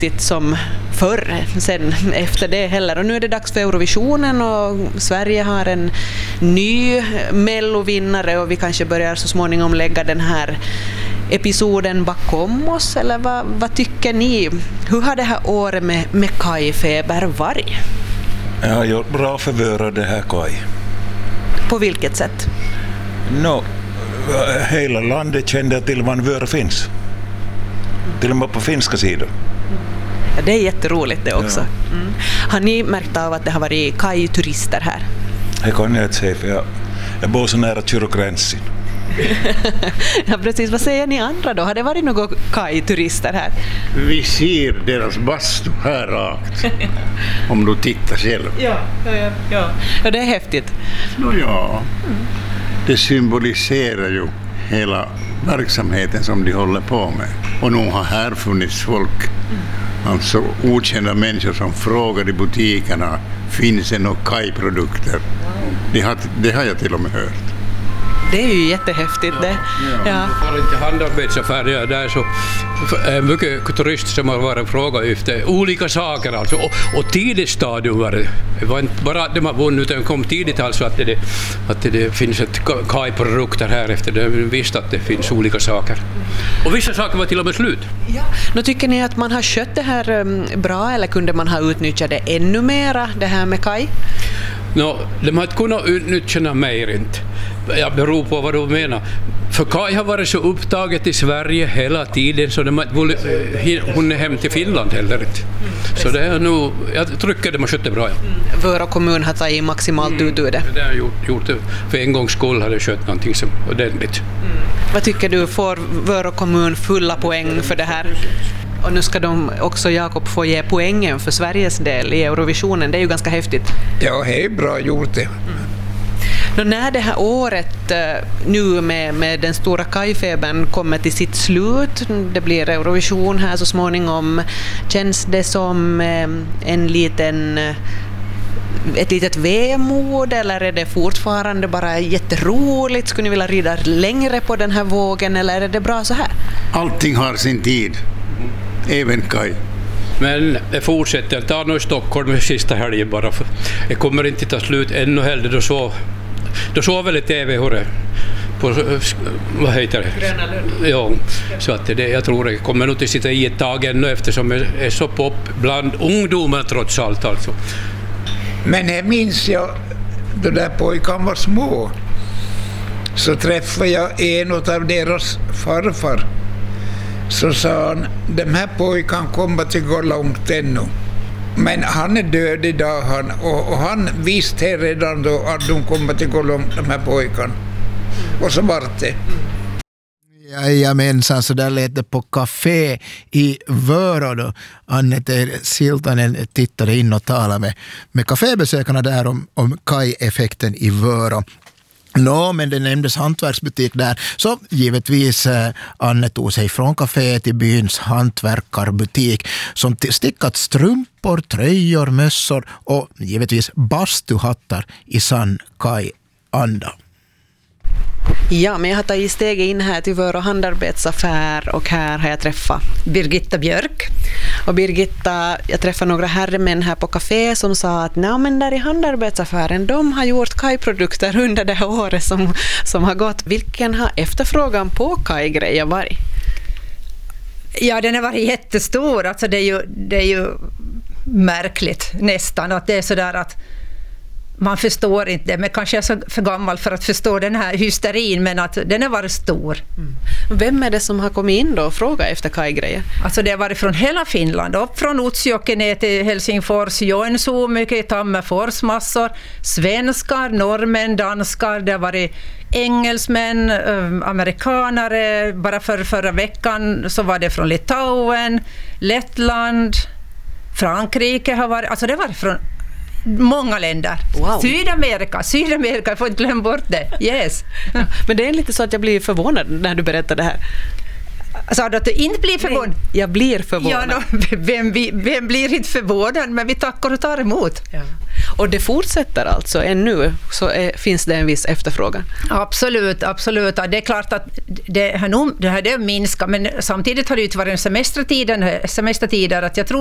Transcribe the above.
som förr sen efter det heller. Och nu är det dags för Eurovisionen och Sverige har en ny mellovinnare och vi kanske börjar så småningom lägga den här episoden bakom oss, eller vad tycker ni? Hur har det här året med kajfeber varit? Jag har gjort bra förvöra det här kaj. På vilket sätt? Hela landet kände till vad en vör finns. Till och med på finska sidor. Ja, det är jätteroligt det också. Ja. Mm. Har ni märkt av att det har varit kaj-turister här? Det kan jag inte säga, för jag bor så nära kyrkogränsen. Ja, precis. Vad säger ni andra då? Har det varit några kaj-turister här? Vi ser deras bastu här rakt. Om du tittar själv. Ja, det är häftigt. Ja. Det symboliserar ju hela verksamheten som de håller på med. Och nu har här funnits folk, alltså okända människor som frågar i butikerna, finns det några kajprodukter? Det har jag till och med hört. Det är ju jättehäftigt det. Ja. Har inte handarbetsaffärer där så mycket turister som har varit frågat efter olika saker alltså. Och tidigt stadium var det. Det var inte bara att de har vunnit utan kom tidigt alltså att det finns ett kajprodukter här efter det visste att det finns olika saker. Och vissa saker var till och med slut. Ja. Nu tycker ni att man har skött det här bra eller kunde man ha utnyttjat det ännu mera, det här med kaj? De har inte kunnat utnyttja mer inte. Jag beror på vad du menar. För kaj har varit så upptaget i Sverige hela tiden så de har inte hunnit hem till Finland heller inte. Så det är nog, jag tycker de har skött det bra. Ja. Vöra kommun har tagit maximalt ut ur det. Det har gjort det. För en gångs skull har det skött någonting som ordentligt. Vad tycker du, får Vöra kommun fulla poäng för det här? Och nu ska de också, Jakob, få ge poängen för Sveriges del i Eurovisionen. Det är ju ganska häftigt. Ja, det är bra gjort det. När det här året nu med den stora kajfebern kommer till sitt slut, det blir Eurovision här så småningom, känns det som ett litet vemod eller är det fortfarande bara jätteroligt? Skulle ni vilja rida längre på den här vågen eller är det bra så här? Allting har sin tid, även kaj. Men det fortsätter. Ta nu i Stockholm sista helgen bara. För det kommer inte ta slut ännu heller. Då såg väl i TV på vad heter det? Gröna Lund. Ja, så att jag tror det kommer nog att sitta i ett tag ännu eftersom det är så pop bland ungdomar trots allt alltså. Men jag minns jag då där pojkarna var små så träffade jag en av deras farfar. Så sa han, de här pojkarna kommer till gå långt ännu. Men han är död idag och han visste redan då att de kommer till gå långt, de här pojkarna. Och så var det. Jajamensan, så där lät det på café i Vöra då. Annette Siltanen tittade in och talade med kafébesökarna där om kaj-effekten i Vöra. Men det nämndes hantverksbutik där, så givetvis Anne tog sig från kaféet till byns hantverkarbutik som stickat strumpor, tröjor, mössor och givetvis bastuhattar i sann kaj-anda. Ja, men jag har tagit steget in här till vår handarbetsaffär och här har jag träffat Birgitta Björk. Och Birgitta, jag träffade några herremän här på café som sa att men där i handarbetsaffären, de har gjort kajprodukter under det här året som har gått. Vilken har efterfrågan på kajgrejer varit? Ja, den har varit jättestor. Alltså det är ju märkligt nästan att det är så där att man förstår inte, men kanske jag är så för gammal för att förstå den här hysterin, men att den har varit stor. Mm. Vem är det som har kommit in då och frågat efter kajgrejer? Alltså det har varit från hela Finland, upp från Utsjoki ner till Helsingfors, Joensuu, mycket Tammerfors, massor, svenskar, norrmän, danskar, det har varit engelsmän, amerikanare, bara förra veckan så var det från Litauen, Lettland, Frankrike har varit, alltså det var från många länder. Wow. Sydamerika, jag får inte glömma bort det. Yes. Ja, men det är lite så att jag blir förvånad när du berättar det här. Sa du att du inte blir förvånad? Nej, jag blir förvånad. Ja, vem blir inte förvånad, men vi tackar och tar emot. Ja. Och det fortsätter alltså ännu, så finns det en viss efterfrågan. Absolut. Det är klart att det här minskar, men samtidigt har det ju inte varit semestertider att jag tror